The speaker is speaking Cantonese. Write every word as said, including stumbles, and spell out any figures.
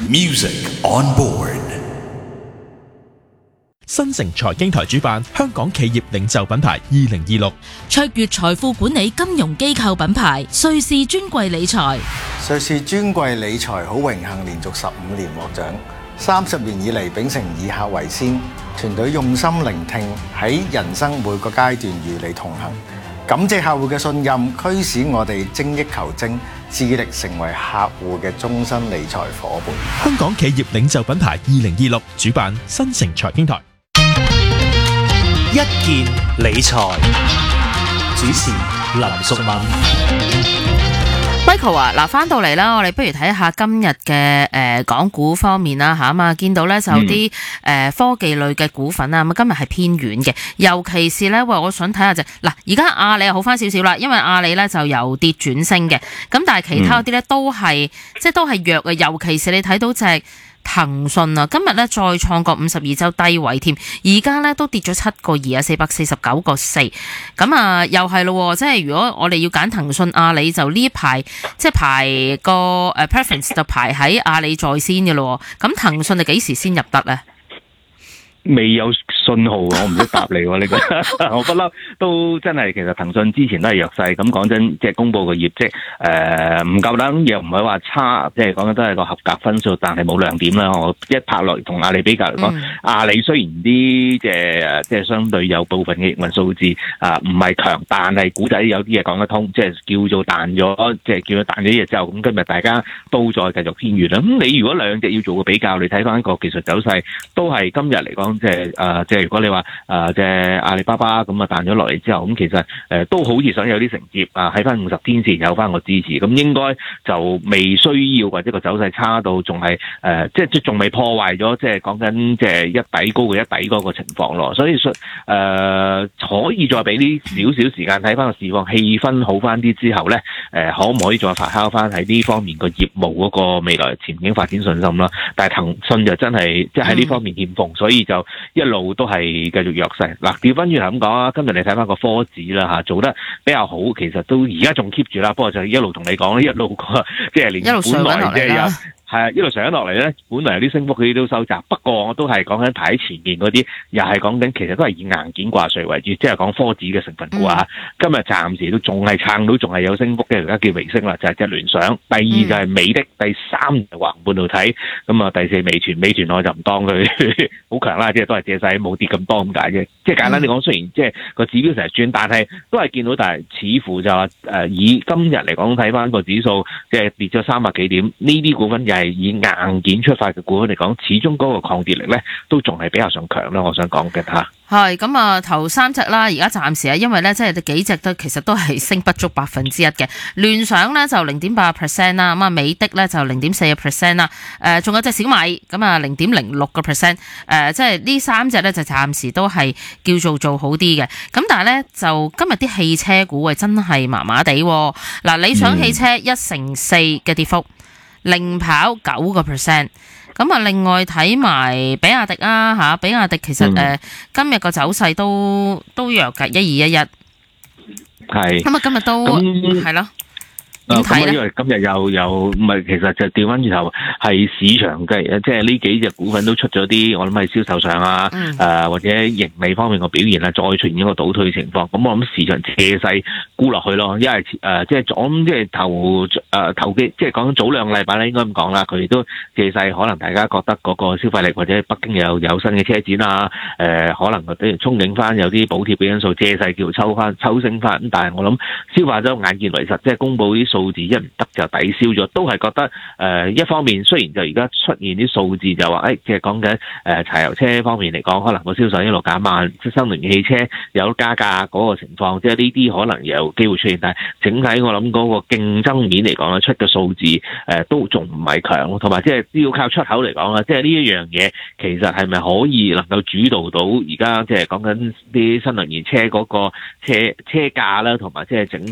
Music on board。 新城財經台主辦香港企業領袖品牌二零二六， 卓越財富管理金融機構品牌瑞士尊貴理財。 瑞士尊貴理財好榮幸連續十五年獲獎，三十年以嚟秉承以客為先，團隊用心聆聽，喺人生每個階段與你同行。感謝客戶嘅信任，驅使我哋精益求精，致力成為客戶嘅終身理財夥伴。 香港企業領袖品牌二零二六主辦新城財經台。 一件理財，主持林淑敏。 Michael 啊，嗱翻到嚟啦，我哋不如睇下今日嘅誒港股方面啦嚇嘛，見到咧就啲誒、呃、科技類嘅股份啊，咁今日係偏軟嘅，尤其是咧，喂，我想睇下隻嗱，而家阿里又好翻少少啦，因為阿里咧就由跌轉升嘅，咁但係其他啲咧都係、嗯、即係都係弱嘅，尤其是你睇到隻騰訊啊，今日咧再創個五十二周低位添，而家咧都跌咗七個二啊，四百四十九個四，咁啊又係咯，即係如果我哋要揀騰訊、阿里，就呢一排即係排個誒 preference 就排喺阿里在先嘅咯，咁騰訊你幾時先入得咧？ 未有信號，我唔識答你喎呢個，我不嬲都真係其實騰訊之前都係弱勢，咁講真，即係公佈個業績誒唔夠啦，又唔係話差，即係講緊都係個合格分數，但係冇亮點啦。我一拍落同阿里比較嚟講，嗯、阿里雖然啲即係即係相對有部分嘅營運數字啊唔係強，但係股仔有啲嘢講得通，即係叫做彈咗，即係叫做彈咗嘢之後，咁今日大家都再繼續偏軟啦。咁你如果兩隻要做個比較，你睇翻個技術走勢，都係今日嚟講。即係誒，即係如果你話誒，即係阿里巴巴咁啊彈咗落嚟之後，咁其實誒都好似想有啲承接啊，喺翻五十天線有翻個支持，咁應該就未需要或者個走勢差到仲係誒，即係即仲未破壞咗，即係講緊即係一底高過一底嗰個情況咯。所以誒、呃、可以再俾啲少少時間睇翻個市況氣氛好翻啲之後咧，誒、呃、可唔可以再發酵翻喺呢方面個業務嗰個未來前景發展信心啦？但係騰訊就真係即係喺呢方面欠奉，所以就一路都係繼續弱勢。嗱，調翻轉頭咁講啊，今日你睇翻個科指啦嚇，做得比較好，其實都而家仲 keep 住啦。不過就一路同你講咧，一路個即係連本來即係有。係啊，一路上落嚟咧，本來有啲升幅，佢啲都收窄。不過我都係講緊排喺前面嗰啲，又係講緊其實都係以硬件掛帥為主，即係講科指嘅成分股啊。嗯、今日暫時都仲係撐到，仲係有升幅嘅，而家叫微升啦，就係隻聯想。第二就係美的，第三就橫半導體。咁啊，第四微傳，微傳我就唔當佢好強啦，即係都係借勢冇跌咁多咁解啫。即係簡單啲講，雖然即係個指標成日轉，但係都係見到，但係似乎就話誒、呃、以今日嚟講睇翻個指數，即係跌咗三百幾點，呢啲股份又係。以硬件出發嘅股份嚟講，始終嗰個抗跌力咧都仲係比較上強啦。我想講嘅嚇。 係咁啊，頭三隻啦，而家暫時啊，因為咧即係幾隻都其實都係升不足百分之一嘅。聯想咧就零點八 percent 啦，咁啊美的咧就零點四個 percent 啦。誒，仲有隻小米咁啊零點零六個 percent。誒，即係呢三隻咧就暫時都係叫做做好啲嘅。咁但係咧就今日啲汽車股啊真係麻麻地。嗱，理想汽車一成四嘅跌幅。嗯零跑九個 percent， 咁啊，另外睇埋比亞迪啊嚇，比亞迪其實誒、嗯呃、今日個走勢都都弱㗎，一二一一，係咁啊，今日都係咯。 咁、嗯、因為今日又又唔係，其實就調翻轉頭係市場嘅，即係呢幾隻股份都出咗啲，我諗係銷售上啊，誒、嗯呃、或者盈利方面個表現啊，再出現一個倒退情況，咁我諗市場借勢沽落去咯，因為誒即係我諗即係頭誒頭幾，即係講早兩個禮拜咧，應該咁講啦，佢哋都借勢，可能大家覺得嗰個消費力或者北京又有，有新嘅車展啊，誒、呃、可能譬如憧憬翻有啲補貼嘅因素，借勢叫抽翻抽升翻，咁但係我諗消化咗眼見為實，即係公佈啲數字一唔得就抵消咗，都係覺得誒、呃、一方面雖然就而家出現啲數字就話誒，即係講緊誒柴油車方面嚟講，可能個銷售一路減慢，即新能源汽車有加價嗰個情況，即係呢啲可能有機會出現，但係整體我諗嗰個競爭面嚟講咧，出嘅數字誒、呃、都仲唔係強，同埋即係要靠出口嚟講啦，即係呢一樣嘢其實係咪可以能夠主導到而家即係講緊啲新能源車嗰個車車價啦，同埋即係整體